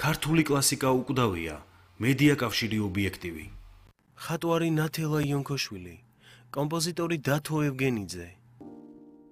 ქართული კლასიკა უკვდავია, მედია კავშირი ობიექტივი. ხატვარი ნათელა იონქოშვილი, კომპოზიტორი დათო ევგენიძე,